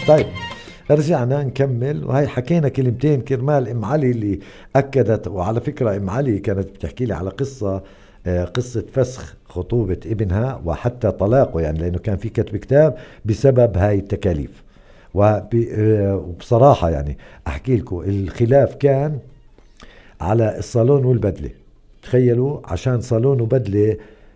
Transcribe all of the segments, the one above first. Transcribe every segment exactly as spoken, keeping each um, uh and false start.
طيب رجعنا نكمل، وهي حكينا كلمتين كرمال ام علي اللي اكدت. وعلى فكرة ام علي كانت بتحكي لي على قصة، آه، قصة فسخ خطوبة ابنها وحتى طلاقه، يعني لانه كان في كتب كتاب بسبب هاي التكاليف. وب- آه، وبصراحة يعني احكي لكم الخلاف كان على الصالون والبدلة. تخيلوا عشان صالون وبدلة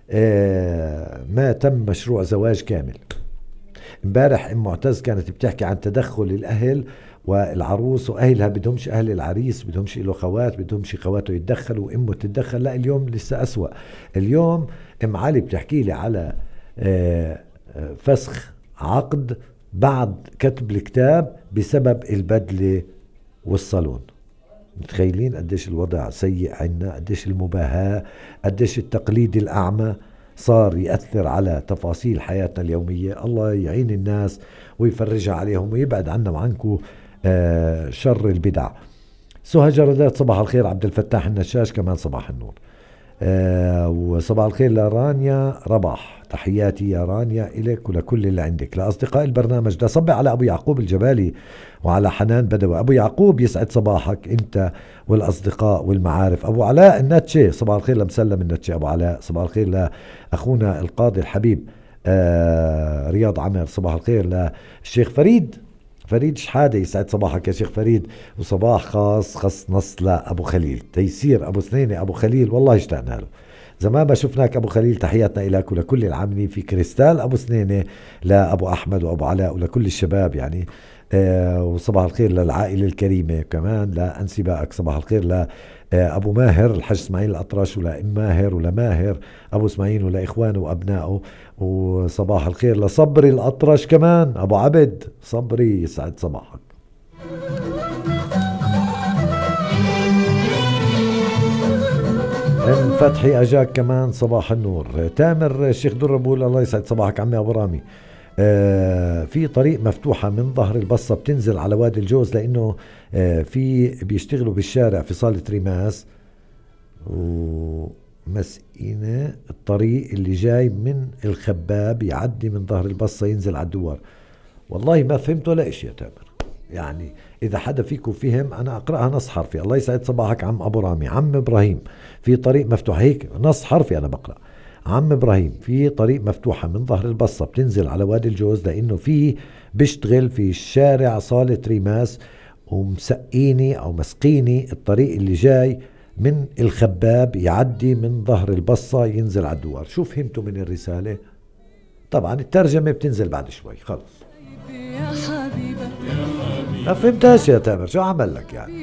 آه، ما تم مشروع زواج كامل. امبارح ام معتز كانت بتحكي عن تدخل الاهل والعروس، واهلها بدهمش، اهل العريس بدهمش له خوات، بدهمش خواته يتدخلوا وامه تتدخل. لا اليوم لسه اسوأ. اليوم ام علي بتحكي لي على آه، آه، فسخ عقد بعد كتب الكتاب بسبب البدلة والصالون. متخيلين قديش الوضع سيء عنا، قديش المباهاة، قديش التقليد الأعمى صار يأثر على تفاصيل حياتنا اليومية. الله يعين الناس ويفرجها عليهم ويبعد عنا وعنكم آه شر البدع. سهى جردات صباح الخير. عبد الفتاح النشاش كمان صباح النور. آه وصباح الخير لرانيا رباح، تحياتي يا رانيا إليك ولكل اللي عندك. لأصدقاء البرنامج ده صبي على أبو يعقوب الجبالي وعلى حنان بدوي. أبو يعقوب يسعد صباحك أنت والأصدقاء والمعارف. أبو علاء النتشي صباح الخير لمسلم النتشي. أبو علاء صباح الخير لأخونا القاضي الحبيب آه رياض عمر. صباح الخير للشيخ فريد، فريد شحادة يسعد صباحك يا شيخ فريد. وصباح خاص خص نص لأبو خليل تيسير أبو سنينة. أبو خليل والله اشتقنا له، زمان ما شفناك أبو خليل. تحياتنا إليك ولكل العاملين في كريستال أبو سنينة، لأبو أحمد وأبو علاء ولكل الشباب يعني. آه وصباح الخير للعائلة الكريمة كمان، لأنسبائك. صباح الخير ل أبو ماهر الحج إسماعيل الأطرش، ولأم ماهر ولماهر أبو إسماعيل ولإخوانه وأبنائه. وصباح الخير لصبري الأطرش كمان. أبو عبد صبري يسعد صباحك. ام فتحي اجاك كمان صباح النور. تامر الشيخ در بقول الله يسعد صباحك عمي ابو رامي. آه في طريق مفتوحة من ظهر البصة بتنزل على وادي الجوز، لانه آه في بيشتغلوا بالشارع في صالة ريماس ومسئينة. الطريق اللي جاي من الخباب يعدي من ظهر البصة ينزل على الدوار. والله ما فهمت ولا اشي يا تامر، يعني إذا حدا فيكم فهم أنا أقرأها نص حرفي. الله يسعد صباحك عم أبو رامي. عم إبراهيم في طريق مفتوح، هيك نص حرفي أنا بقرأ. عم إبراهيم في طريق مفتوحة من ظهر البصة بتنزل على وادي الجوز، لأنه في بيشتغل في الشارع صالة ريماس ومسقيني أو مسقيني الطريق اللي جاي من الخباب يعدي من ظهر البصة ينزل على الدوار. شو فهمتوا من الرسالة؟ طبعا الترجمة بتنزل بعد شوي خلص. ما فهمتهاش يا تامر، شو عمل لك يعني؟